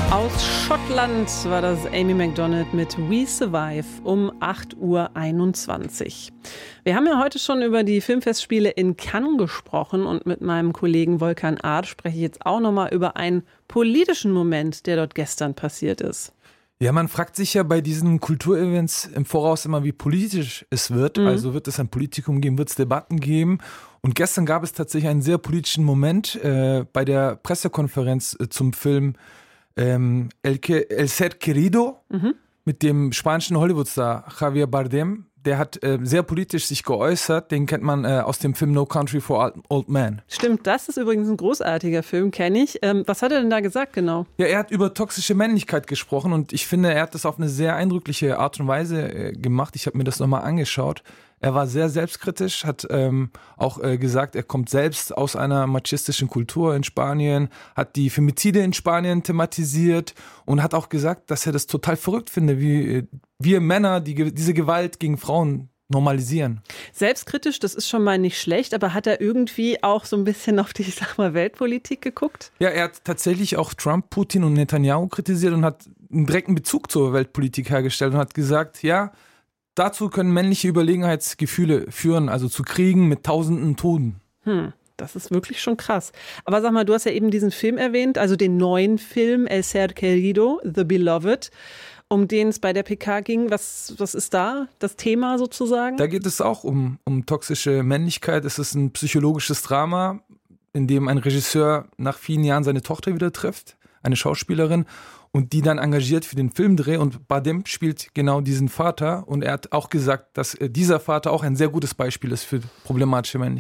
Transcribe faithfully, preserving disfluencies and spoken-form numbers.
Aus Schottland war das Amy Macdonald mit We Survive um acht Uhr einundzwanzig. Wir haben ja heute schon über die Filmfestspiele in Cannes gesprochen und mit meinem Kollegen Volkan Art spreche ich jetzt auch nochmal über einen politischen Moment, der dort gestern passiert ist. Ja, man fragt sich ja bei diesen Kulturevents im Voraus immer, wie politisch es wird. Mhm. Also wird es ein Politikum geben, wird es Debatten geben. Und gestern gab es tatsächlich einen sehr politischen Moment äh, bei der Pressekonferenz äh, zum Film ähm, El, El Ser Querido mhm. mit dem spanischen Hollywoodstar Javier Bardem. Der hat äh, sehr politisch sich geäußert. Den kennt man äh, aus dem Film No Country for Old Men. Stimmt, das ist übrigens ein großartiger Film, kenne ich. Ähm, was hat er denn da gesagt genau? Ja, er hat über toxische Männlichkeit gesprochen und ich finde, er hat das auf eine sehr eindrückliche Art und Weise äh, gemacht. Ich habe mir das nochmal angeschaut. Er war sehr selbstkritisch, hat ähm, auch äh, gesagt, er kommt selbst aus einer machistischen Kultur in Spanien, hat die Femizide in Spanien thematisiert und hat auch gesagt, dass er das total verrückt finde, wie äh, wir Männer die, diese Gewalt gegen Frauen normalisieren. Selbstkritisch, das ist schon mal nicht schlecht, aber hat er irgendwie auch so ein bisschen auf die, ich sag mal, Weltpolitik geguckt? Ja, er hat tatsächlich auch Trump, Putin und Netanyahu kritisiert und hat einen direkten Bezug zur Weltpolitik hergestellt und hat gesagt, ja, dazu können männliche Überlegenheitsgefühle führen, also zu Kriegen mit tausenden Toten. Hm, das ist wirklich schon krass. Aber sag mal, du hast ja eben diesen Film erwähnt, also den neuen Film El Ser Querido, The Beloved, um den es bei der P K ging. Was, was ist da das Thema sozusagen? Da geht es auch um, um toxische Männlichkeit. Es ist ein psychologisches Drama, in dem ein Regisseur nach vielen Jahren seine Tochter wieder trifft, eine Schauspielerin, und die dann engagiert für den Filmdreh. Und Bardem spielt genau diesen Vater. Und er hat auch gesagt, dass dieser Vater auch ein sehr gutes Beispiel ist für problematische Männlichkeit.